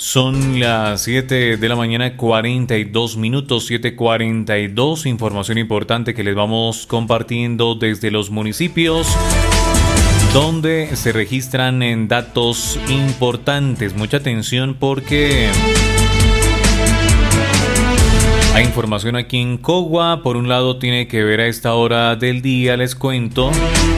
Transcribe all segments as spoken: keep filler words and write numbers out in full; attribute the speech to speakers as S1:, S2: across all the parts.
S1: Son las siete de la mañana, cuarenta y dos minutos, siete cuarenta y dos. Información importante que les vamos compartiendo desde los municipios donde se registran en datos importantes. Mucha atención porque hay información aquí en Cogua. Por un lado tiene que ver a esta hora del día, les cuento,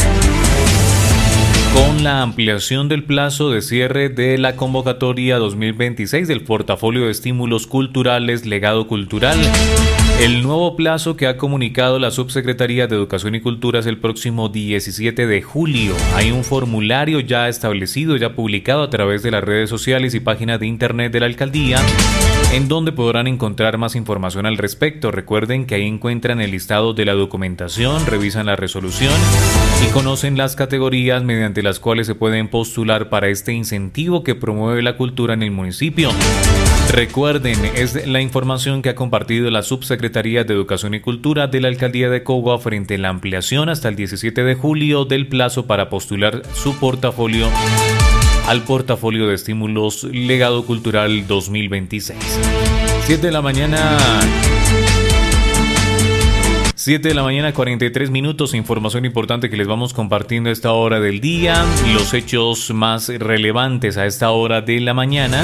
S1: con la ampliación del plazo de cierre de la convocatoria dos mil veintiséis del portafolio de estímulos culturales Legado Cultural. El nuevo plazo que ha comunicado la Subsecretaría de Educación y Cultura es el próximo diecisiete de julio. Hay un formulario ya establecido, ya publicado a través de las redes sociales y páginas de internet de la alcaldía, en donde podrán encontrar más información al respecto. Recuerden que ahí encuentran el listado de la documentación, revisan la resolución y conocen las categorías mediante las cuales se pueden postular para este incentivo que promueve la cultura en el municipio. Recuerden, es la información que ha compartido la Subsecretaría de Educación y Cultura de la Alcaldía de Cogua frente a la ampliación hasta el diecisiete de julio del plazo para postular su portafolio al portafolio de estímulos Legado Cultural dos mil veintiséis. siete de la mañana... siete de la mañana, cuarenta y tres minutos. Información importante que les vamos compartiendo a esta hora del día. Los hechos más relevantes a esta hora de la mañana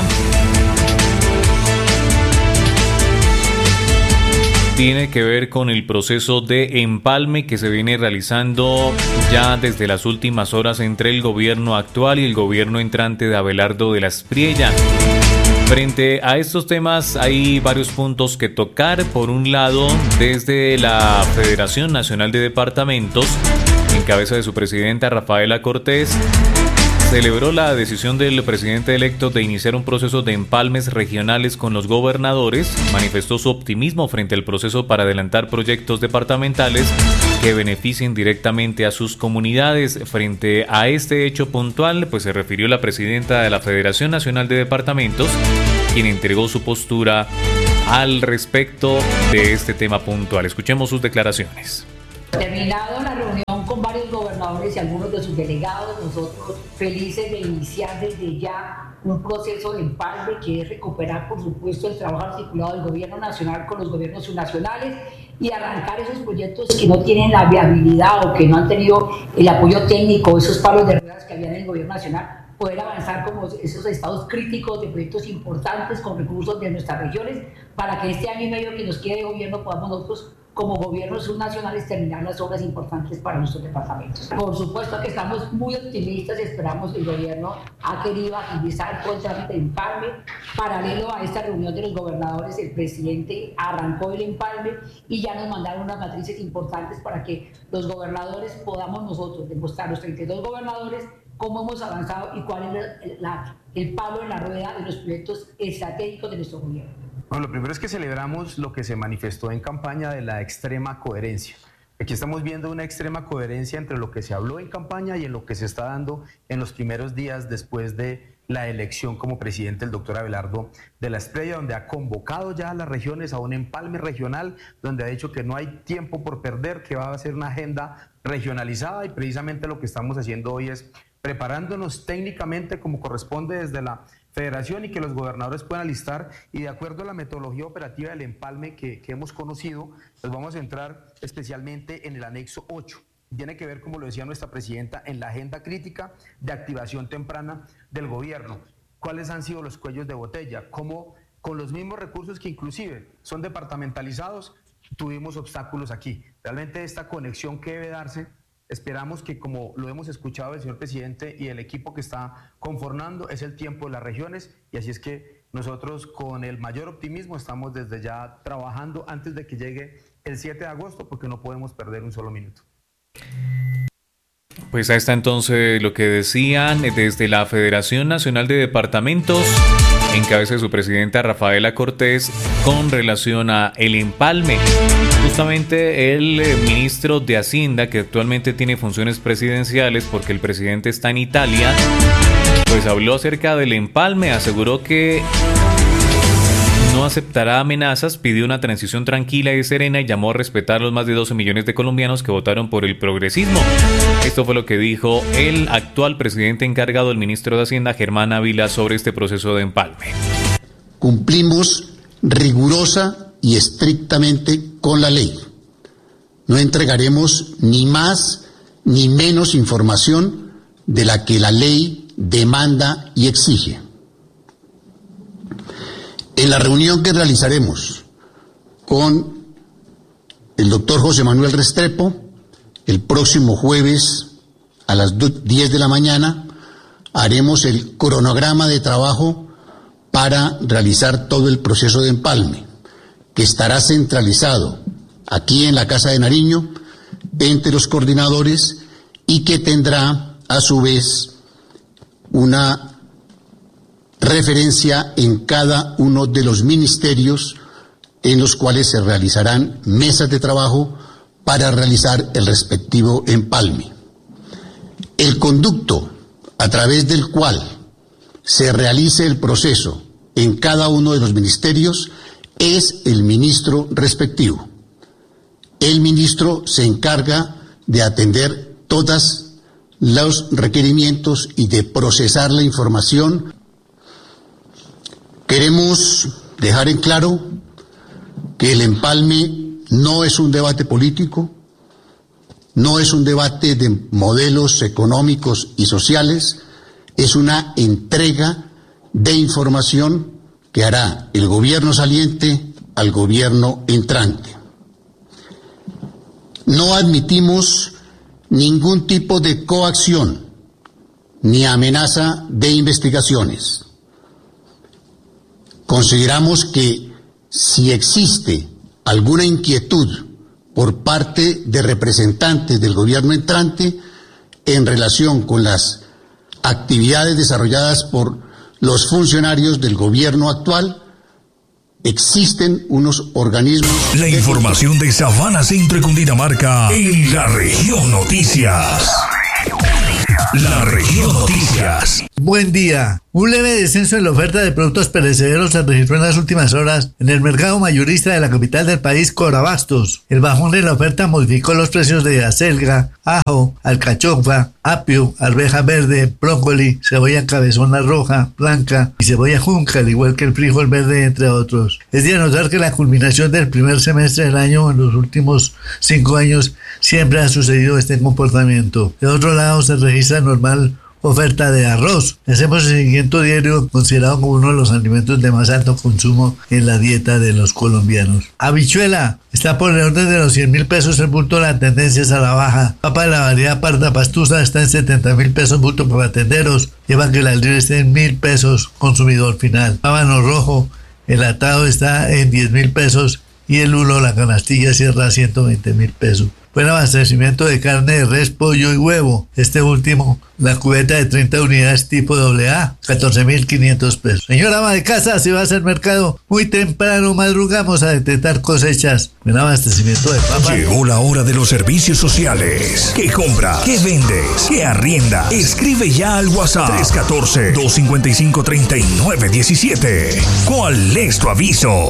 S1: tiene que ver con el proceso de empalme que se viene realizando ya desde las últimas horas entre el gobierno actual y el gobierno entrante de Abelardo de la Espriella. Frente a estos temas hay varios puntos que tocar. Por un lado, desde la Federación Nacional de Departamentos, en cabeza de su presidenta Rafaela Cortés, celebró la decisión del presidente electo de iniciar un proceso de empalmes regionales con los gobernadores. Manifestó su optimismo frente al proceso para adelantar proyectos departamentales que beneficien directamente a sus comunidades. Frente a este hecho puntual, pues se refirió la presidenta de la Federación Nacional de Departamentos, quien entregó su postura al respecto de este tema puntual. Escuchemos sus declaraciones.
S2: Terminado la reunión con varios gobernadores y algunos de sus delegados, nosotros felices de iniciar desde ya un proceso de empalme que es recuperar, por supuesto, el trabajo articulado del gobierno nacional con los gobiernos subnacionales y arrancar esos proyectos que no tienen la viabilidad o que no han tenido el apoyo técnico, esos palos de ruedas que había en el gobierno nacional, poder avanzar como esos estados críticos de proyectos importantes con recursos de nuestras regiones para que este año y medio que nos quede de gobierno podamos nosotros como gobiernos subnacionales terminar las obras importantes para nuestros departamentos. Por supuesto que estamos muy optimistas y esperamos que el gobierno ha querido agilizar todo el trámite de empalme. Paralelo a esta reunión de los gobernadores, el presidente arrancó el empalme y ya nos mandaron unas matrices importantes para que los gobernadores podamos nosotros demostrar, los treinta y dos gobernadores, cómo hemos avanzado y cuál es la, la, el palo en la rueda de los proyectos estratégicos de nuestro gobierno.
S3: Bueno, lo primero es que celebramos lo que se manifestó en campaña de la extrema coherencia. Aquí estamos viendo una extrema coherencia entre lo que se habló en campaña y en lo que se está dando en los primeros días después de la elección como presidente el doctor Abelardo de la Espriella, donde ha convocado ya a las regiones a un empalme regional, donde ha dicho que no hay tiempo por perder, que va a ser una agenda regionalizada, y precisamente lo que estamos haciendo hoy es preparándonos técnicamente como corresponde desde la Federación y que los gobernadores puedan alistar, y de acuerdo a la metodología operativa del empalme que, que hemos conocido, pues vamos a entrar especialmente en el anexo ocho. Tiene que ver, como lo decía nuestra presidenta, en la agenda crítica de activación temprana del gobierno. ¿Cuáles han sido los cuellos de botella? ¿Cómo con los mismos recursos que inclusive son departamentalizados tuvimos obstáculos aquí? Realmente esta conexión que debe darse, esperamos que, como lo hemos escuchado del señor presidente y el equipo que está conformando, es el tiempo de las regiones, y así es que nosotros con el mayor optimismo estamos desde ya trabajando antes de que llegue el siete de agosto, porque no podemos perder un solo minuto.
S1: Pues ahí está entonces lo que decían desde la Federación Nacional de Departamentos, en cabeza de su presidenta Rafaela Cortés, con relación a el empalme. Justamente el ministro de Hacienda, que actualmente tiene funciones presidenciales porque el presidente está en Italia, pues habló acerca del empalme, aseguró que no aceptará amenazas, pidió una transición tranquila y serena y llamó a respetar los más de doce millones de colombianos que votaron por el progresismo. Esto fue lo que dijo el actual presidente encargado, el ministro de Hacienda, Germán Ávila, sobre este proceso de empalme.
S4: cumplimos rigurosa y estrictamente con la ley. No entregaremos ni más ni menos información de la que la ley demanda y exige. En la reunión que realizaremos con el doctor José Manuel Restrepo el próximo jueves a las diez de la mañana, haremos el cronograma de trabajo para realizar todo el proceso de empalme, que estará centralizado aquí en la Casa de Nariño, entre los coordinadores, y que tendrá a su vez una referencia en cada uno de los ministerios en los cuales se realizarán mesas de trabajo para realizar el respectivo empalme. El conducto a través del cual se realice el proceso en cada uno de los ministerios es el ministro respectivo. El ministro se encarga de atender todos los requerimientos y de procesar la información. Queremos dejar en claro que el empalme no es un debate político, no es un debate de modelos económicos y sociales, es una entrega de información que hará el gobierno saliente al gobierno entrante. No admitimos ningún tipo de coacción ni amenaza de investigaciones. Consideramos que si existe alguna inquietud por parte de representantes del gobierno entrante en relación con las actividades desarrolladas por los funcionarios del gobierno actual, existen unos organismos...
S5: La información de Sabana Centro y Cundinamarca en la Región Noticias. La Región Noticias.
S6: Buen día. Un leve descenso en la oferta de productos perecederos se registró en las últimas horas en el mercado mayorista de la capital del país, Corabastos. El bajón de la oferta modificó los precios de acelga, ajo, alcachofa, apio, arveja verde, brócoli, cebolla cabezona roja, blanca y cebolla junca, al igual que el frijol verde, entre otros. Es de notar que la culminación del primer semestre del año en los últimos cinco años siempre ha sucedido este comportamiento. De otro lado, se registra normal oferta de arroz. Hacemos el seguimiento diario, considerado como uno de los alimentos de más alto consumo en la dieta de los colombianos. Habichuela está por el orden de los cien mil pesos el bulto, la tendencia es a la baja. Papa de la variedad parda pastusa está en setenta mil pesos bulto para tenderos, lleva que la libra esté en mil pesos consumidor final. Rábano rojo, el atado está en diez mil pesos y el hulo, la canastilla, cierra a ciento veinte mil pesos. Buen abastecimiento de carne de res, pollo y huevo. Este último, la cubeta de treinta unidades tipo doble A, catorce mil quinientos pesos. Señora ama de casa, si va a hacer mercado muy temprano, madrugamos a detectar cosechas. Buen abastecimiento de papas.
S5: Llegó la hora de los servicios sociales. ¿Qué compras? ¿Qué vendes? ¿Qué arriendas? Escribe ya al WhatsApp tres uno cuatro, dos cinco cinco, tres nueve uno siete. ¿Cuál es tu aviso?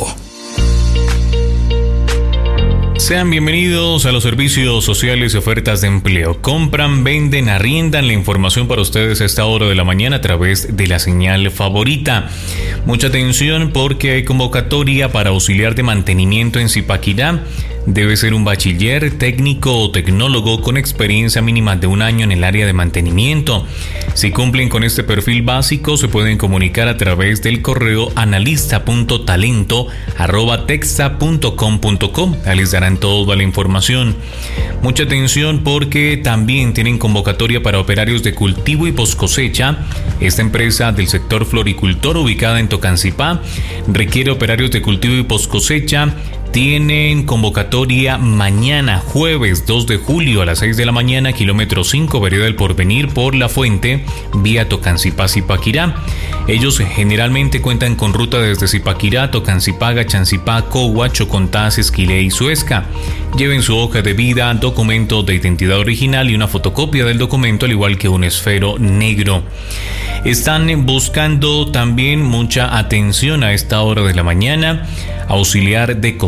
S1: Sean bienvenidos a los servicios sociales y ofertas de empleo. Compran, venden, arriendan. La información para ustedes a esta hora de la mañana a través de la señal favorita. Mucha atención porque hay convocatoria para auxiliar de mantenimiento en Zipaquirá. Debe ser un bachiller, técnico o tecnólogo con experiencia mínima de un año en el área de mantenimiento. Si cumplen con este perfil básico, se pueden comunicar a través del correo analista punto talento arroba texta punto com punto co. Ahí les darán toda la información. Mucha atención porque también tienen convocatoria para operarios de cultivo y poscosecha. Esta empresa del sector floricultor, ubicada en Tocancipá, requiere operarios de cultivo y poscosecha. Tienen convocatoria mañana, jueves dos de julio a las seis de la mañana, kilómetro cinco, vereda del Porvenir, por La Fuente, vía Tocancipá, Zipaquirá. Ellos generalmente cuentan con ruta desde Zipaquirá, Tocancipá, Gachancipá, Cogua, Chocontá, Esquilé y Suezca. Lleven su hoja de vida, documento de identidad original y una fotocopia del documento, al igual que un esfero negro. Están buscando también mucha atención a esta hora de la mañana, auxiliar de cocina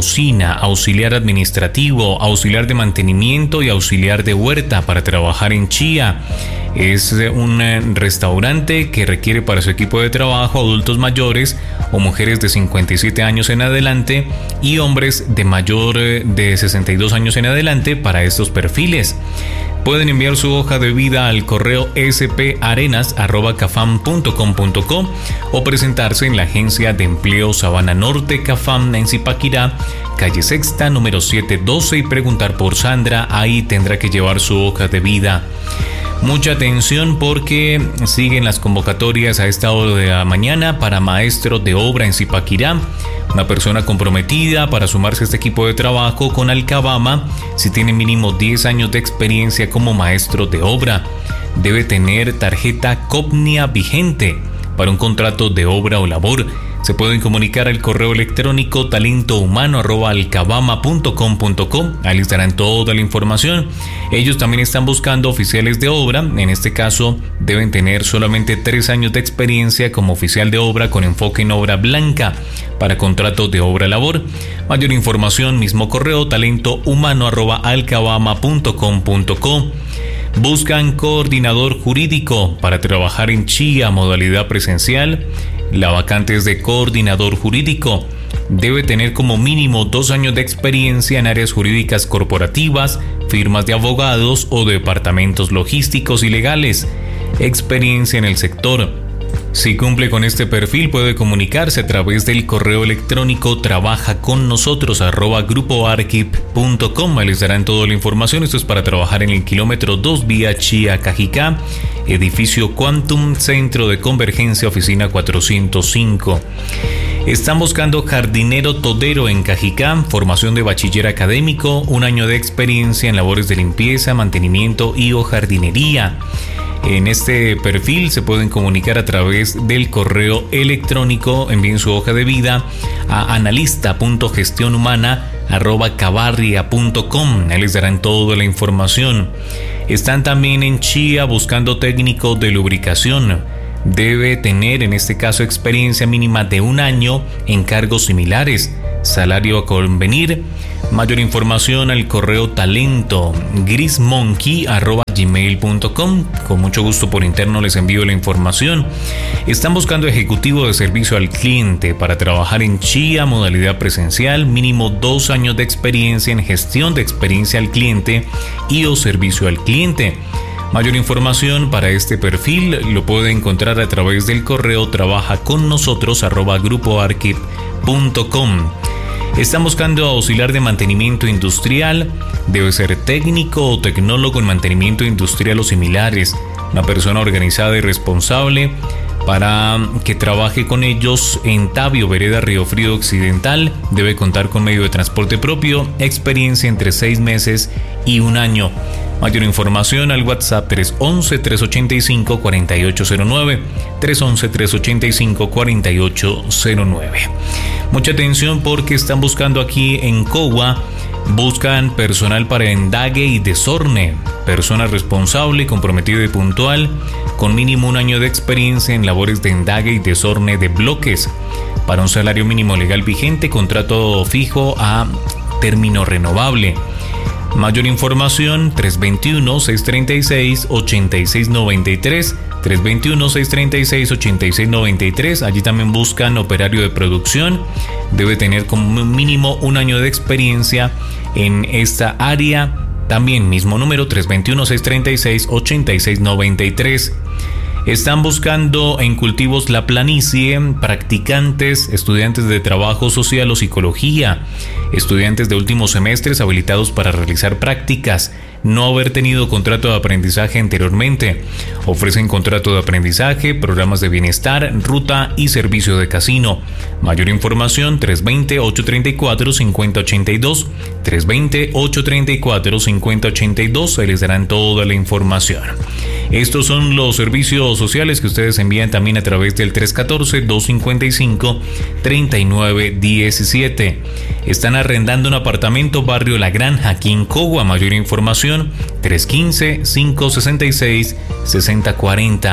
S1: cocina, auxiliar administrativo, auxiliar de mantenimiento y auxiliar de huerta para trabajar en Chía. Es un restaurante que requiere para su equipo de trabajo adultos mayores o mujeres de cincuenta y siete años en adelante y hombres de mayor de sesenta y dos años en adelante para estos perfiles. Pueden enviar su hoja de vida al correo s p arenas arroba cafam punto com punto co o presentarse en la Agencia de Empleo Sabana Norte Cafam en Zipaquirá, calle Sexta, número setecientos doce, y preguntar por Sandra. Ahí tendrá que llevar su hoja de vida. Mucha atención porque siguen las convocatorias a esta hora de la mañana para maestros de obra en Zipaquirá. Una persona comprometida para sumarse a este equipo de trabajo con Alcabama, si tiene mínimo diez años de experiencia como maestro de obra, debe tener tarjeta Copnia vigente para un contrato de obra o labor. Se pueden comunicar al correo electrónico talentohumano arroba alcabama punto com punto co. Ahí les darán toda la información. Ellos también están buscando oficiales de obra. En este caso deben tener solamente tres años de experiencia como oficial de obra con enfoque en obra blanca para contratos de obra labor. Mayor información, mismo correo talentohumano arroba alcabama punto com punto co. Buscan coordinador jurídico para trabajar en Chía, modalidad presencial. La vacante es de coordinador jurídico. Debe tener como mínimo dos años de experiencia en áreas jurídicas corporativas, firmas de abogados o departamentos logísticos y legales. Experiencia en el sector. Si cumple con este perfil, puede comunicarse a través del correo electrónico trabaja con nosotros arroba grupo arquip punto com. Les darán toda la información. Esto es para trabajar en el kilómetro dos vía Chía Cajicá, edificio Quantum, Centro de Convergencia, oficina cuatrocientos cinco. Están buscando jardinero todero en Cajicá, formación de bachiller académico, un año de experiencia en labores de limpieza, mantenimiento y o jardinería. En este perfil se pueden comunicar a través del correo electrónico. Envíen su hoja de vida a analista punto gestión humana arroba cabarria punto com. Ahí les darán toda la información. Están también en Chía buscando técnico de lubricación. Debe tener en este caso experiencia mínima de un año en cargos similares. Salario a convenir. Mayor información al correo talento grismonkey arroba gmail punto com. Con mucho gusto por interno les envío la información. Están buscando ejecutivo de servicio al cliente para trabajar en Chía, modalidad presencial, mínimo dos años de experiencia en gestión de experiencia al cliente y o servicio al cliente. Mayor información para este perfil lo puede encontrar a través del correo trabaja con nosotros arroba grupo arquip punto com. Están buscando auxiliar de mantenimiento industrial. Debe ser técnico o tecnólogo en mantenimiento industrial o similares. Una persona organizada y responsable para que trabaje con ellos en Tabio, Vereda Río Frío Occidental. Debe contar con medio de transporte propio, experiencia entre seis meses y un año. Mayor información al WhatsApp tres once, tres ochenta y cinco, cuarenta y ocho cero nueve, tres once, tres ochenta y cinco, cuarenta y ocho cero nueve. Mucha atención porque están buscando aquí en Cogua, buscan personal para endague y desorne, persona responsable, comprometida y puntual, con mínimo un año de experiencia en labores de endague y desorne de bloques, para un salario mínimo legal vigente, contrato fijo a término renovable. Mayor información tres dos uno, seis tres seis, ocho seis nueve tres, tres dos uno, seis tres seis, ocho seis nueve tres. Allí también buscan operario de producción. Debe tener como mínimo un año de experiencia en esta área. También mismo número tres dos uno, seis tres seis, ocho seis nueve tres. Están buscando en Cultivos La Planicie practicantes, estudiantes de trabajo social o psicología, estudiantes de últimos semestres habilitados para realizar prácticas, no haber tenido contrato de aprendizaje anteriormente. Ofrecen contrato de aprendizaje, programas de bienestar, ruta y servicio de casino. Mayor información tres dos cero, ocho tres cuatro, cinco cero ocho dos, tres dos cero, ocho tres cuatro, cinco cero ocho dos. Se les darán toda la información. Estos son los servicios sociales que ustedes envían también a través del tres uno cuatro, dos cinco cinco, tres nueve uno siete. Están arrendando un apartamento barrio La Granja aquí en Cogua. Mayor información tres uno cinco, cinco seis seis, seis cero cuatro cero,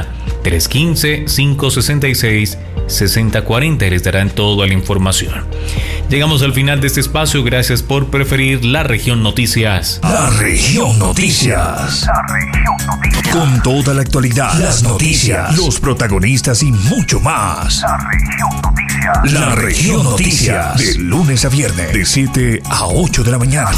S1: tres uno cinco, cinco seis seis, seis cero cuatro cero. Les darán toda la información. Llegamos al final de este espacio. Gracias por preferir La Región Noticias.
S5: La Región Noticias. La Región Noticias. Con toda la actualidad, las noticias, los protagonistas y mucho más. La Región Noticias. La Región Noticias. De lunes a viernes, de siete a ocho de la mañana.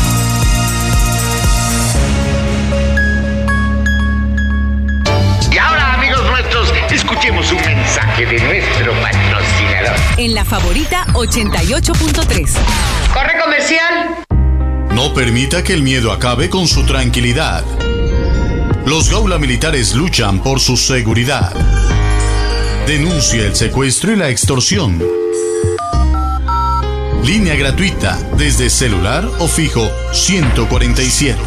S7: Escuchemos un mensaje de nuestro patrocinador.
S8: En La Favorita ochenta y ocho punto tres.
S7: ¡Corre comercial!
S9: No permita que el miedo acabe con su tranquilidad. Los Gaula Militares luchan por su seguridad. Denuncia el secuestro y la extorsión. Línea gratuita desde celular o fijo ciento cuarenta y siete.